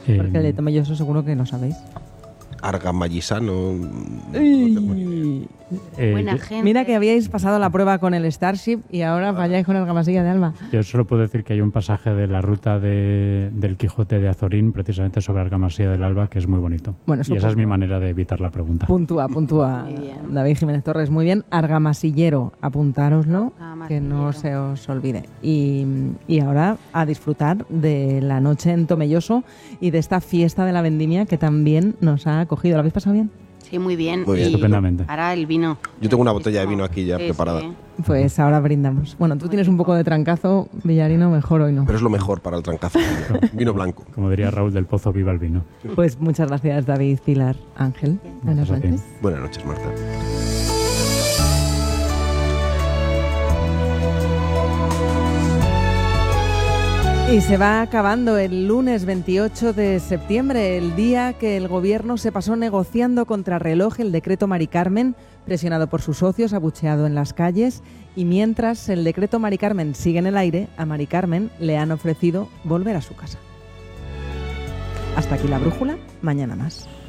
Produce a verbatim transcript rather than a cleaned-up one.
Eh, Porque el de Tomelloso seguro que no sabéis. Argamallisano. No tengo ni idea. eh, Buena yo- gente. Mira que habíais pasado la prueba con el Starship y ahora falláis con Argamasilla de Alba. Yo solo puedo decir que hay un pasaje de la ruta de, del Quijote de Azorín, precisamente sobre Argamasilla del Alba, que es muy bonito. Bueno, eso y esa es pues- mi manera de evitar la pregunta. Puntúa, puntúa. Muy bien. David Jiménez Torres, muy bien. Argamasillero, apuntároslo, Argamasillero. que no se os olvide. Y, y ahora a disfrutar de la noche en Tomelloso y de esta fiesta de la vendimia que también nos ha acogido. ¿Lo habéis pasado bien? Sí, muy bien. Muy bien. Y Estupendamente. ahora el vino. Yo tengo una botella de vino aquí ya Sí, preparada. sí. Pues ahora brindamos. Bueno, tú tienes un poco de trancazo, Villarino, mejor hoy no. Pero es lo mejor para el trancazo. Vino blanco. Como diría Raúl del Pozo, viva el vino. Pues muchas gracias, David, Pilar, Ángel. Buenas Gracias a ti. noches. Buenas noches, Marta. Y se va acabando el lunes veintiocho de septiembre, el día que el gobierno se pasó negociando contra reloj el decreto Mari Carmen, presionado por sus socios, abucheado en las calles, y mientras el decreto Mari Carmen sigue en el aire, a Mari Carmen le han ofrecido volver a su casa. Hasta aquí la brújula, mañana más.